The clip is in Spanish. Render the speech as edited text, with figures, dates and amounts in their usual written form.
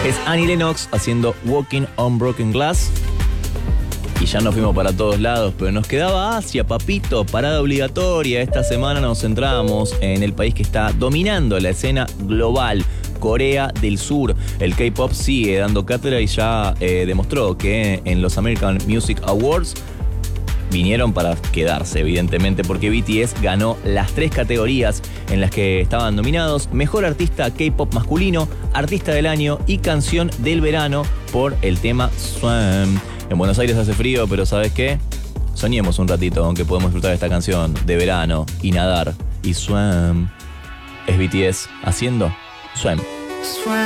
Es Annie Lennox haciendo Walking on Broken Glass. Y ya nos fuimos para todos lados, pero nos quedaba Asia, papito, parada obligatoria. Esta semana nos centramos en el país que está dominando la escena global, Corea del Sur. El K-pop sigue dando cátedra y ya demostró que en los American Music Awards vinieron para quedarse, evidentemente, porque BTS ganó las 3 categorías en las que estaban nominados: Mejor Artista K-pop Masculino, Artista del Año y Canción del Verano por el tema Swim. En Buenos Aires hace frío, pero ¿sabes qué? Soñemos un ratito, aunque podemos disfrutar de esta canción de verano y nadar. Y Swim es BTS haciendo Swim.